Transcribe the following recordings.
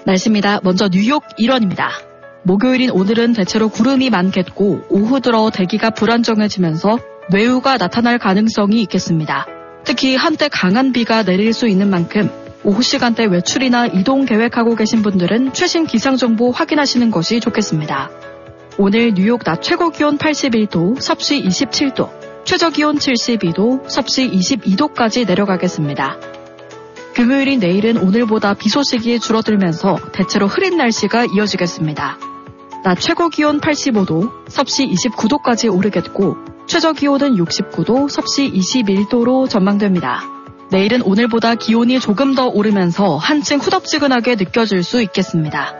날씨입니다. 먼저 뉴욕 일원입니다. 목요일인 오늘은 대체로 구름이 많겠고 오후 들어 대기가 불안정해지면서 뇌우가 나타날 가능성이 있겠습니다. 특히 한때 강한 비가 내릴 수 있는 만큼 오후 시간대 외출이나 이동 계획하고 계신 분들은 최신 기상정보 확인하시는 것이 좋겠습니다. 오늘 뉴욕 낮 최고 기온 81도, 섭씨 27도, 최저 기온 72도, 섭씨 22도까지 내려가겠습니다. 금요일인 내일은 오늘보다 비 소식이 줄어들면서 대체로 흐린 날씨가 이어지겠습니다. 낮 최고 기온 85도, 섭씨 29도까지 오르겠고 최저 기온은 69도, 섭씨 21도로 전망됩니다. 내일은 오늘보다 기온이 조금 더 오르면서 한층 후덥지근하게 느껴질 수 있겠습니다.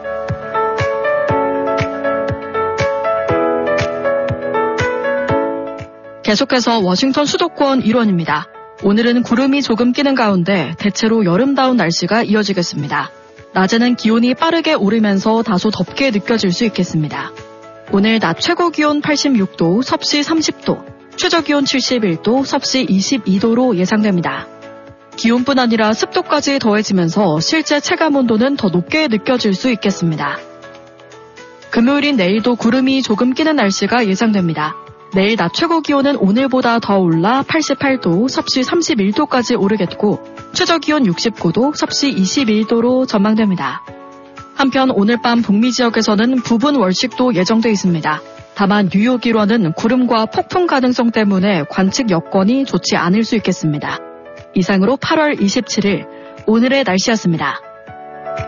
계속해서 워싱턴 수도권 일원입니다. 오늘은 구름이 조금 끼는 가운데 대체로 여름다운 날씨가 이어지겠습니다. 낮에는 기온이 빠르게 오르면서 다소 덥게 느껴질 수 있겠습니다. 오늘 낮 최고 기온 86도, 섭씨 30도, 최저 기온 71도, 섭씨 22도로 예상됩니다. 기온뿐 아니라 습도까지 더해지면서 실제 체감 온도는 더 높게 느껴질 수 있겠습니다. 금요일인 내일도 구름이 조금 끼는 날씨가 예상됩니다. 내일 낮 최고 기온은 오늘보다 더 올라 88도, 섭씨 31도까지 오르겠고 최저 기온 69도, 섭씨 21도로 전망됩니다. 한편 오늘 밤 북미 지역에서는 부분 월식도 예정돼 있습니다. 다만 뉴욕 일원은 구름과 폭풍 가능성 때문에 관측 여건이 좋지 않을 수 있겠습니다. 이상으로 8월 27일 오늘의 날씨였습니다.